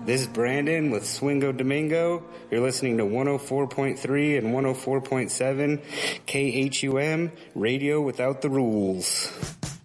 This is Brandon with Swingo Domingo. You're listening to 104.3 and 104.7 KHUM, Radio Without the Rules.